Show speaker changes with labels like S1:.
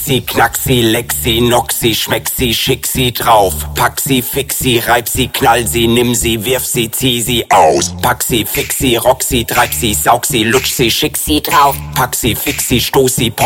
S1: sie, knack sie, leck sie, knock sie, schmeck sie, schick sie drauf. Pack sie, fix sie, reib sie, knall sie, nimm sie, wirf sie, zieh sie aus. Pack sie, fix sie, rock sie, treib sie, saug sie, lutsch sie, schick sie drauf. Pack sie, fix sie, stoß sie,